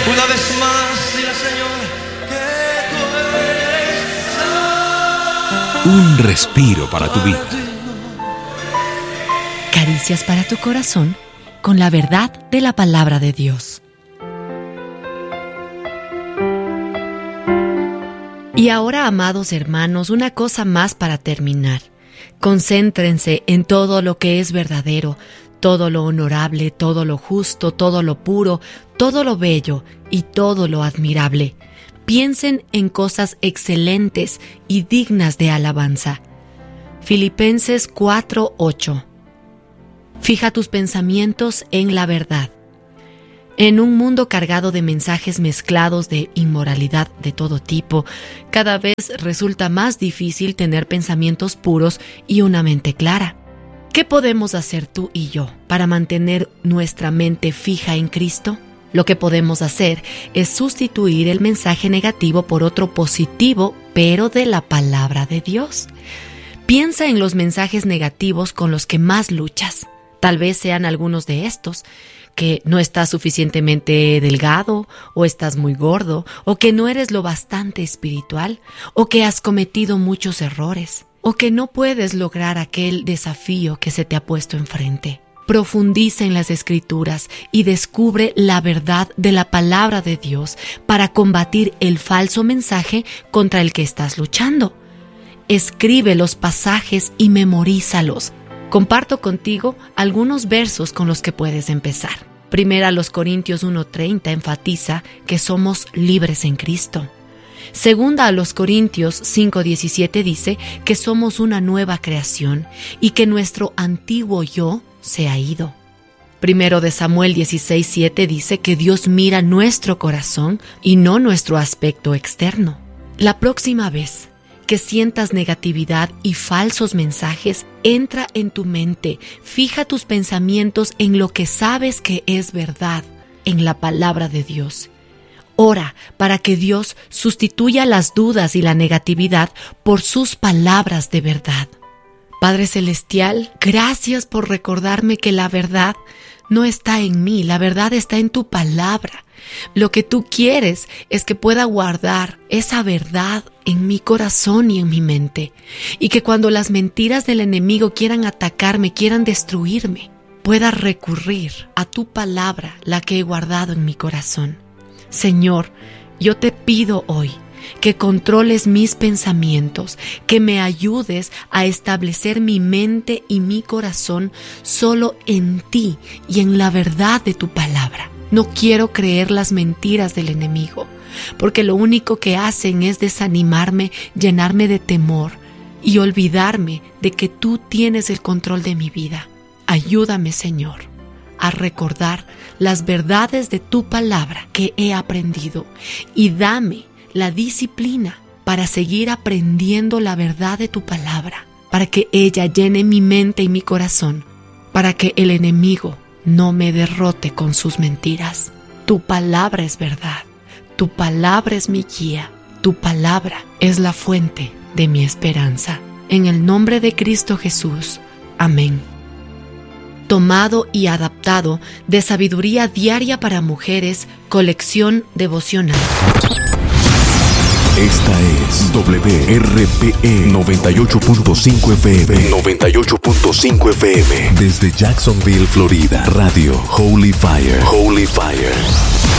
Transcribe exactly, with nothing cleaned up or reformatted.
Una vez más, dile Señor que tú eres Un respiro para tu vida. Caricias para tu corazón con la verdad de la palabra de Dios. Y ahora, amados hermanos, una cosa más para terminar. Concéntrense en todo lo que es verdadero, todo lo honorable, todo lo justo, todo lo puro, todo lo bello y todo lo admirable. Piensen en cosas excelentes y dignas de alabanza. Filipenses cuatro ocho. Fija tus pensamientos en la verdad. En un mundo cargado de mensajes mezclados de inmoralidad de todo tipo, cada vez resulta más difícil tener pensamientos puros y una mente clara. ¿Qué podemos hacer tú y yo para mantener nuestra mente fija en Cristo? Lo que podemos hacer es sustituir el mensaje negativo por otro positivo, pero de la palabra de Dios. Piensa en los mensajes negativos con los que más luchas. Tal vez sean algunos de estos: que no estás suficientemente delgado, o estás muy gordo, o que no eres lo bastante espiritual, o que has cometido muchos errores, o que no puedes lograr aquel desafío que se te ha puesto enfrente. Profundiza en las Escrituras y descubre la verdad de la palabra de Dios para combatir el falso mensaje contra el que estás luchando. Escribe los pasajes y memorízalos. Comparto contigo algunos versos con los que puedes empezar. Primera, los Corintios uno treinta enfatiza que somos libres en Cristo. Segunda, a los Corintios cinco diecisiete dice que somos una nueva creación y que nuestro antiguo yo se ha ido. Primero de Samuel dieciséis siete dice que Dios mira nuestro corazón y no nuestro aspecto externo. La próxima vez que sientas negatividad y falsos mensajes, entra en tu mente, fija tus pensamientos en lo que sabes que es verdad, en la palabra de Dios. Ora para que Dios sustituya las dudas y la negatividad por sus palabras de verdad. Padre Celestial, gracias por recordarme que la verdad no está en mí, la verdad está en tu palabra. Lo que tú quieres es que pueda guardar esa verdad en mi corazón y en mi mente, y que cuando las mentiras del enemigo quieran atacarme, quieran destruirme, pueda recurrir a tu palabra, la que he guardado en mi corazón. Señor, yo te pido hoy que controles mis pensamientos, que me ayudes a establecer mi mente y mi corazón solo en ti y en la verdad de tu palabra. No quiero creer las mentiras del enemigo, porque lo único que hacen es desanimarme, llenarme de temor y olvidarme de que tú tienes el control de mi vida. Ayúdame, Señor, a recordar las verdades de tu palabra que he aprendido, y dame la disciplina para seguir aprendiendo la verdad de tu palabra, para que ella llene mi mente y mi corazón, para que el enemigo no me derrote con sus mentiras. Tu palabra es verdad, tu palabra es mi guía, tu palabra es la fuente de mi esperanza. En el nombre de Cristo Jesús. Amén. Tomado y adaptado de Sabiduría Diaria para Mujeres, colección devocional. Esta es W R P E noventa y ocho punto cinco F M. noventa y ocho punto cinco F M. Desde Jacksonville, Florida. Radio Holy Fire. Holy Fire.